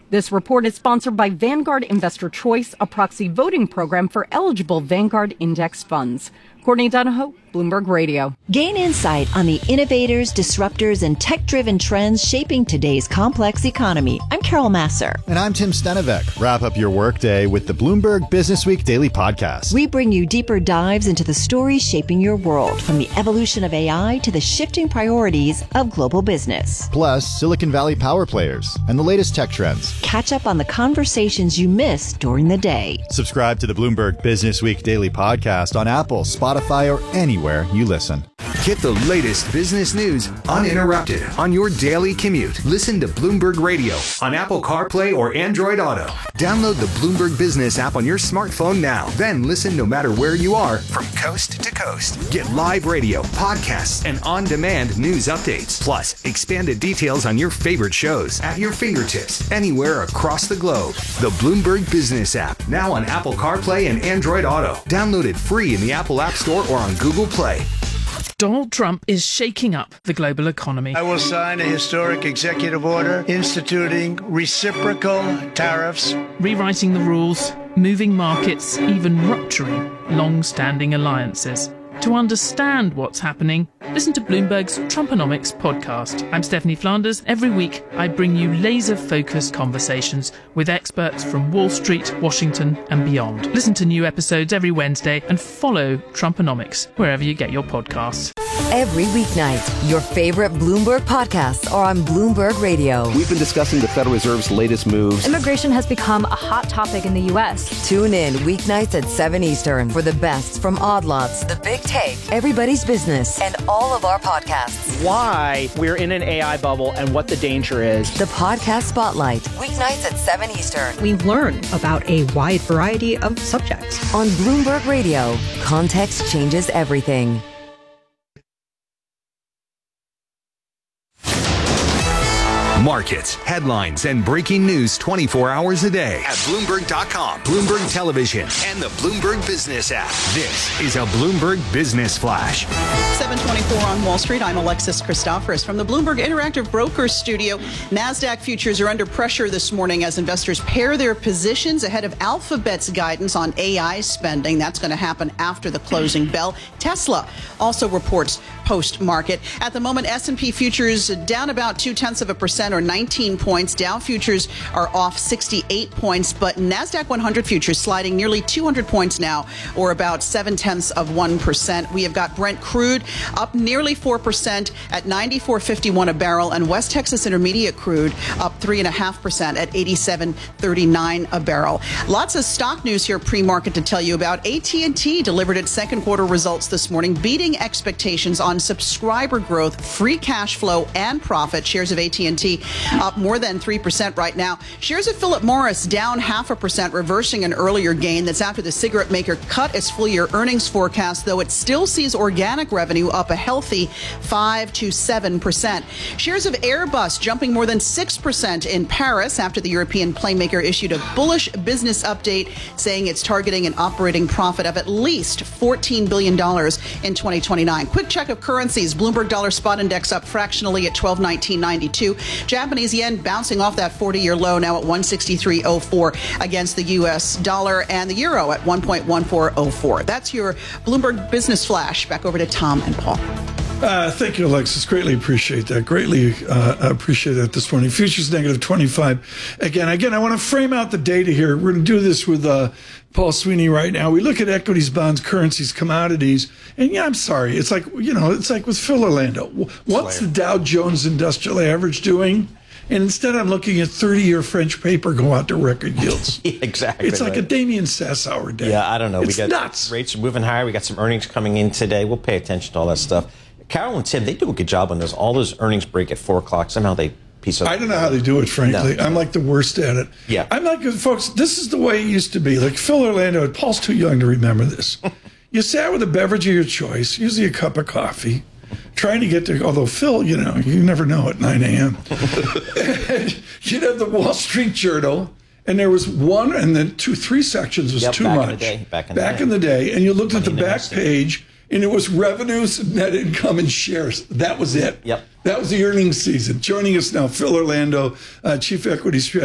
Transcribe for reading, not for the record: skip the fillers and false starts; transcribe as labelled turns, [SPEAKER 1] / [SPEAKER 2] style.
[SPEAKER 1] This report is sponsored by Vanguard Investor Choice, a proxy voting program for eligible Vanguard index funds. Courtney Donahoe, Bloomberg Radio.
[SPEAKER 2] Gain insight on the innovators, disruptors, and tech-driven trends shaping today's complex economy. I'm Carol Masser.
[SPEAKER 3] And I'm Tim Stenevec. Wrap up your workday with the Bloomberg Businessweek Daily Podcast.
[SPEAKER 2] We bring you deeper dives into the stories shaping your world, from the evolution of AI to the shifting priorities of global business.
[SPEAKER 3] Plus, Silicon Valley power players and the latest tech trends.
[SPEAKER 2] Catch up on the conversations you missed during the day.
[SPEAKER 3] Subscribe to the Bloomberg Businessweek Daily Podcast on Apple, Spotify, or anywhere you listen.
[SPEAKER 4] Get the latest business news uninterrupted on your daily commute. Listen to Bloomberg Radio on Apple CarPlay or Android Auto. Download the Bloomberg Business app on your smartphone now. Then listen no matter where you are from coast to coast. Get live radio, podcasts, and on-demand news updates. Plus, expanded details on your favorite shows at your fingertips anywhere across the globe. The Bloomberg Business app, now on Apple CarPlay and Android Auto. Download it free in the Apple App Store or on Google Play.
[SPEAKER 5] Donald Trump is shaking up the global economy.
[SPEAKER 6] I will sign a historic executive order instituting reciprocal tariffs,
[SPEAKER 5] rewriting the rules, moving markets, even rupturing long-standing alliances. To understand what's happening, listen to Bloomberg's Trumponomics podcast. I'm Stephanie Flanders. Every week, I bring you laser-focused conversations with experts from Wall Street, Washington, and beyond. Listen to new episodes every Wednesday and follow Trumponomics wherever you get your podcasts.
[SPEAKER 7] Every weeknight, your favorite Bloomberg podcasts are on Bloomberg Radio.
[SPEAKER 8] We've been discussing the Federal Reserve's latest moves.
[SPEAKER 9] Immigration has become a hot topic in the U.S.
[SPEAKER 7] Tune in weeknights at 7 Eastern for the best from Odd Lots, The Big Take, Everybody's Business, and all of our podcasts.
[SPEAKER 10] Why we're in an AI bubble and what the danger is.
[SPEAKER 7] The Podcast Spotlight, weeknights at 7 Eastern.
[SPEAKER 11] We learn about a wide variety of subjects.
[SPEAKER 7] On Bloomberg Radio, context changes everything.
[SPEAKER 4] Markets, headlines, and breaking news 24 hours a day at Bloomberg.com, Bloomberg Television, and the Bloomberg Business app. This is a Bloomberg Business Flash.
[SPEAKER 12] 7:24 on Wall Street. I'm Alexis Christoforous from the Bloomberg Interactive Brokers Studio. NASDAQ futures are under pressure this morning as investors pair their positions ahead of Alphabet's guidance on AI spending. That's going to happen after the closing bell. Tesla also reports post-market. At the moment, S&P futures down about 0.2% or 19 points. Dow futures are off 68 points, but NASDAQ 100 futures sliding nearly 200 points now, or about 0.7%. We have got Brent crude up nearly 4% at 94.51 a barrel, and West Texas Intermediate crude up 3.5% at 87.39 a barrel. Lots of stock news here pre-market to tell you about. AT&T delivered its second quarter results this morning, beating expectations on subscriber growth, free cash flow, and profit. Shares of AT&T up more than 3% right now. Shares of Philip Morris down 0.5%, reversing an earlier gain. That's after the cigarette maker cut its full-year earnings forecast, though it still sees organic revenue up a healthy 5 to 7%. Shares of Airbus jumping more than 6% in Paris after the European playmaker issued a bullish business update saying it's targeting an operating profit of at least $14 billion in 2029. Quick check of currencies. Bloomberg Dollar Spot Index up fractionally at 1219.92. Japanese yen bouncing off that 40-year low now at 163.04 against the U.S. dollar, and the euro at 1.1404. That's your Bloomberg Business Flash. Back over to Tom and Paul.
[SPEAKER 13] Thank you, Alexis. Greatly appreciate that. Greatly appreciate that this morning. Futures negative 25. Again, I want to frame out the data here. We're going to do this with Paul Sweeney right now. We look at equities, bonds, currencies, commodities, and yeah, I'm sorry. It's like, it's like with Phil Orlando. What's the Dow Jones Industrial Average doing? And instead, I'm looking at 30-year French paper go out to record yields.
[SPEAKER 14] Exactly.
[SPEAKER 13] It's like a Damien Sassower day.
[SPEAKER 14] Yeah, I don't know.
[SPEAKER 13] It's
[SPEAKER 14] we got
[SPEAKER 13] nuts.
[SPEAKER 14] Rates are moving higher. We got some earnings coming in today. We'll pay attention to all that stuff. Carol and Tim, they do a good job on this. All those earnings break at 4 o'clock. Somehow they piece up.
[SPEAKER 13] I don't know how they do it, frankly. No. I'm like the worst at it.
[SPEAKER 14] Yeah.
[SPEAKER 13] I'm like, folks, this is the way it used to be. Like Phil Orlando, Paul's too young to remember this. You sat with a beverage of your choice, usually a cup of coffee, trying to get to, although Phil, you never know at 9 a.m. And you'd have the Wall Street Journal, and there was one, and then 3 sections was too much.
[SPEAKER 14] Back
[SPEAKER 13] in the day. And you looked at the back page, and it was revenues, net income, and shares. That was it.
[SPEAKER 14] Yep.
[SPEAKER 13] That was the earnings season. Joining us now, Phil Orlando, Chief Equity Strategist.